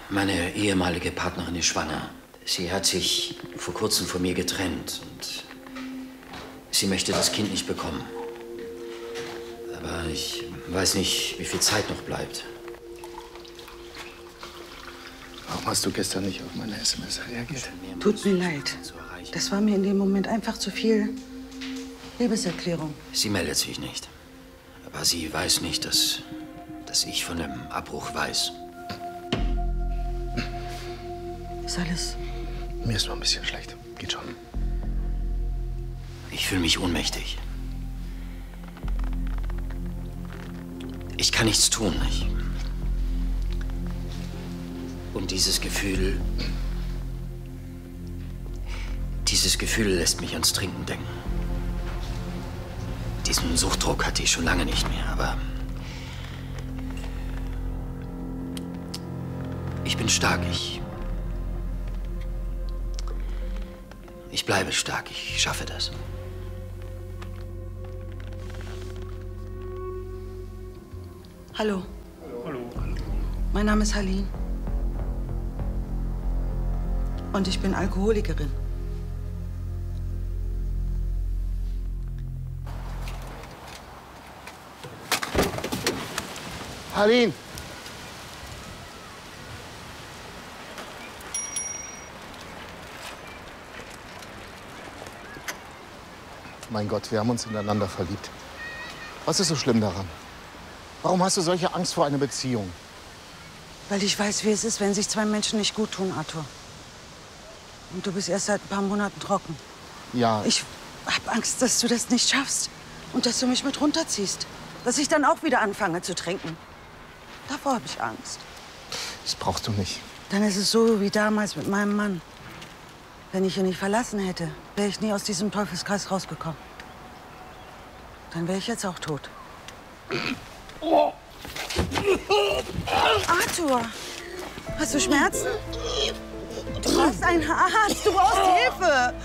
Meine ehemalige Partnerin ist schwanger. Sie hat sich vor kurzem von mir getrennt und sie möchte das Kind nicht bekommen. Aber ich weiß nicht, wie viel Zeit noch bleibt. Warum hast du gestern nicht auf meine SMS reagiert? Tut mir leid. Das war mir in dem Moment einfach zu viel Liebeserklärung. Sie meldet sich nicht. Aber sie weiß nicht, dass ich von dem Abbruch weiß. Ist alles? Mir ist nur ein bisschen schlecht. Geht schon. Ich fühle mich ohnmächtig. Ich kann nichts tun. Und dieses Gefühl lässt mich ans Trinken denken. Diesen Suchtdruck hatte ich schon lange nicht mehr, aber ich bin stark. Ich bleibe stark. Ich schaffe das. Hallo. Hallo. Mein Name ist Haline. Und ich bin Alkoholikerin. Haline! Mein Gott, wir haben uns ineinander verliebt. Was ist so schlimm daran? Warum hast du solche Angst vor einer Beziehung? Weil ich weiß, wie es ist, wenn sich zwei Menschen nicht gut tun, Arthur. Und du bist erst seit ein paar Monaten trocken. Ja. Ich hab Angst, dass du das nicht schaffst und dass du mich mit runterziehst. Dass ich dann auch wieder anfange zu trinken. Davor habe ich Angst. Das brauchst du nicht. Dann ist es so wie damals mit meinem Mann. Wenn ich ihn nicht verlassen hätte, wäre ich nie aus diesem Teufelskreis rausgekommen. Dann wäre ich jetzt auch tot. Arthur, hast du Schmerzen? Du brauchst einen Arzt, du brauchst Hilfe.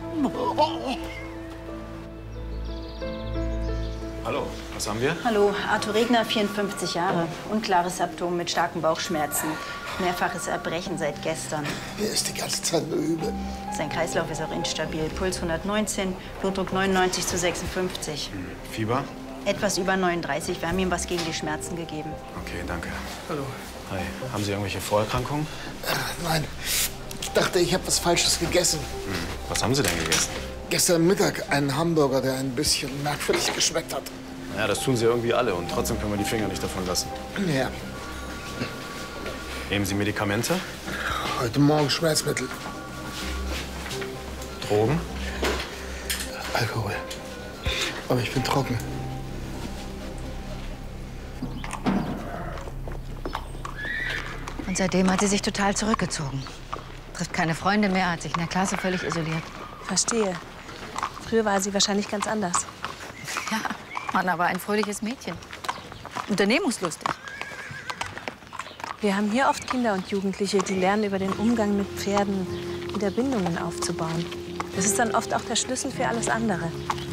Hallo, was haben wir? Hallo, Arthur Regner, 54 Jahre. Unklares Symptom mit starken Bauchschmerzen. Mehrfaches Erbrechen seit gestern. Mir ist die ganze Zeit nur übel. Sein Kreislauf ist auch instabil. Puls 119, Blutdruck 99/56. Fieber? Etwas über 39. Wir haben ihm was gegen die Schmerzen gegeben. Okay, danke. Hallo. Hi, haben Sie irgendwelche Vorerkrankungen? Nein, ich dachte, ich habe was Falsches gegessen. Was haben Sie denn gegessen? Gestern Mittag einen Hamburger, der ein bisschen merkwürdig geschmeckt hat. Naja, das tun Sie irgendwie alle und trotzdem können wir die Finger nicht davon lassen. Ja, Nehmen Sie Medikamente? heute Morgen Schmerzmittel. Drogen? Alkohol. Aber ich bin trocken. Und seitdem hat sie sich total zurückgezogen. Trifft keine Freunde mehr, hat sich in der Klasse völlig isoliert. Verstehe. Früher war sie wahrscheinlich ganz anders. Ja, Anna war ein fröhliches Mädchen. Unternehmungslustig. Wir haben hier oft Kinder und Jugendliche, die lernen, über den Umgang mit Pferden wieder Bindungen aufzubauen. Das ist dann oft auch der Schlüssel für alles andere.